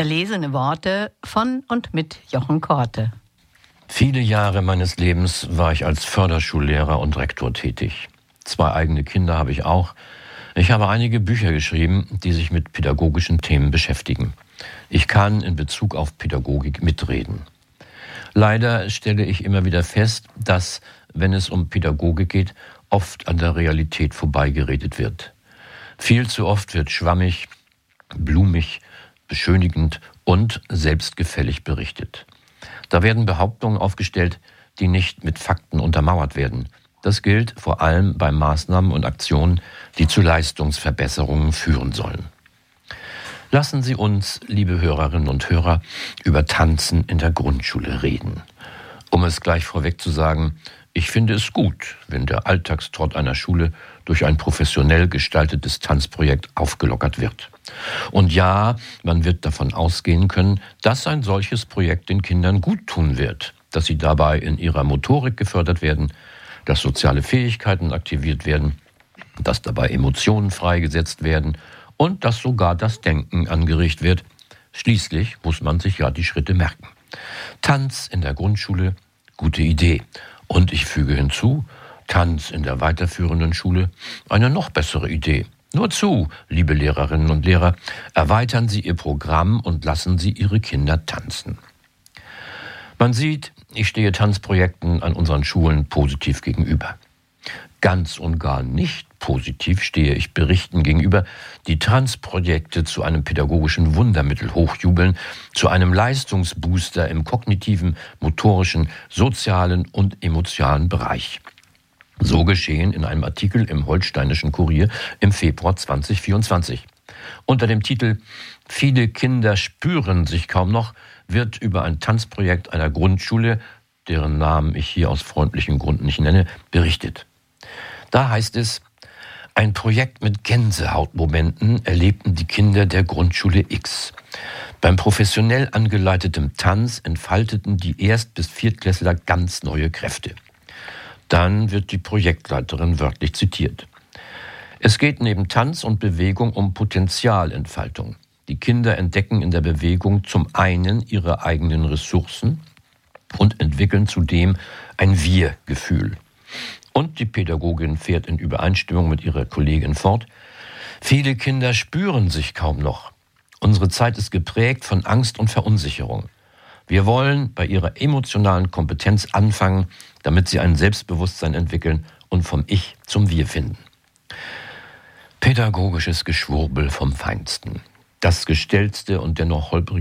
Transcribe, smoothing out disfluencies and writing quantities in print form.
Erlesene Worte von und mit Jochen Korte. Viele Jahre meines Lebens war ich als Förderschullehrer und Rektor tätig. 2 eigene Kinder habe ich auch. Ich habe einige Bücher geschrieben, die sich mit pädagogischen Themen beschäftigen. Ich kann in Bezug auf Pädagogik mitreden. Leider stelle ich immer wieder fest, dass, wenn es um Pädagogik geht, oft an der Realität vorbeigeredet wird. Viel zu oft wird schwammig, blumig, beschönigend und selbstgefällig berichtet. Da werden Behauptungen aufgestellt, die nicht mit Fakten untermauert werden. Das gilt vor allem bei Maßnahmen und Aktionen, die zu Leistungsverbesserungen führen sollen. Lassen Sie uns, liebe Hörerinnen und Hörer, über Tanzen in der Grundschule reden. Um es gleich vorweg zu sagen, ich finde es gut, wenn der Alltagstrott einer Schule durch ein professionell gestaltetes Tanzprojekt aufgelockert wird. Und ja, man wird davon ausgehen können, dass ein solches Projekt den Kindern gut tun wird, dass sie dabei in ihrer Motorik gefördert werden, dass soziale Fähigkeiten aktiviert werden, dass dabei Emotionen freigesetzt werden und dass sogar das Denken angeregt wird. Schließlich muss man sich ja die Schritte merken. Tanz in der Grundschule, gute Idee. Und ich füge hinzu, Tanz in der weiterführenden Schule, eine noch bessere Idee. Nur zu, liebe Lehrerinnen und Lehrer, erweitern Sie Ihr Programm und lassen Sie Ihre Kinder tanzen. Man sieht, ich stehe Tanzprojekten an unseren Schulen positiv gegenüber. Ganz und gar nicht positiv stehe ich Berichten gegenüber, die Tanzprojekte zu einem pädagogischen Wundermittel hochjubeln, zu einem Leistungsbooster im kognitiven, motorischen, sozialen und emotionalen Bereich. So geschehen in einem Artikel im Holsteinischen Kurier im Februar 2024. Unter dem Titel »Viele Kinder spüren sich kaum noch« wird über ein Tanzprojekt einer Grundschule, deren Namen ich hier aus freundlichen Gründen nicht nenne, berichtet. Da heißt es, ein Projekt mit Gänsehautmomenten erlebten die Kinder der Grundschule X. Beim professionell angeleiteten Tanz entfalteten die Erst- bis Viertklässler ganz neue Kräfte. Dann wird die Projektleiterin wörtlich zitiert. Es geht neben Tanz und Bewegung um Potenzialentfaltung. Die Kinder entdecken in der Bewegung zum einen ihre eigenen Ressourcen und entwickeln zudem ein Wir-Gefühl. Und die Pädagogin fährt in Übereinstimmung mit ihrer Kollegin fort. Viele Kinder spüren sich kaum noch. Unsere Zeit ist geprägt von Angst und Verunsicherung. Wir wollen bei ihrer emotionalen Kompetenz anfangen, damit sie ein Selbstbewusstsein entwickeln und vom Ich zum Wir finden. Pädagogisches Geschwurbel vom Feinsten. Das gestellte und dennoch holprige